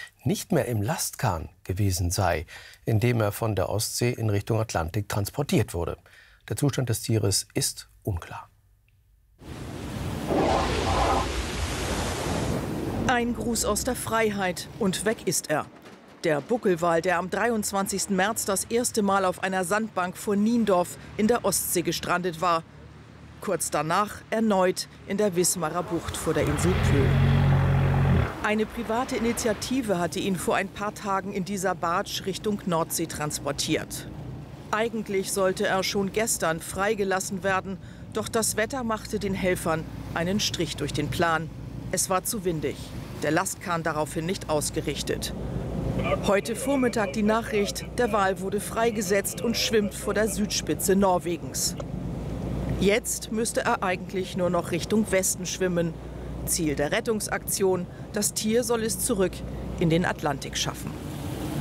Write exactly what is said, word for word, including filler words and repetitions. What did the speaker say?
nicht mehr im Lastkahn gewesen sei, in dem er von der Ostsee in Richtung Atlantik transportiert wurde. Der Zustand des Tieres ist unklar. Ein Gruß aus der Freiheit und weg ist er. Der Buckelwal, der am dreiundzwanzigsten März das erste Mal auf einer Sandbank vor Niendorf in der Ostsee gestrandet war. Kurz danach erneut in der Wismarer Bucht vor der Insel Plön. Eine private Initiative hatte ihn vor ein paar Tagen in dieser Barge Richtung Nordsee transportiert. Eigentlich sollte er schon gestern freigelassen werden, doch das Wetter machte den Helfern einen Strich durch den Plan. Es war zu windig, der Lastkahn daraufhin nicht ausgerichtet. Heute Vormittag die Nachricht, der Wal wurde freigesetzt und schwimmt vor der Südspitze Norwegens. Jetzt müsste er eigentlich nur noch Richtung Westen schwimmen. Ziel der Rettungsaktion, das Tier soll es zurück in den Atlantik schaffen.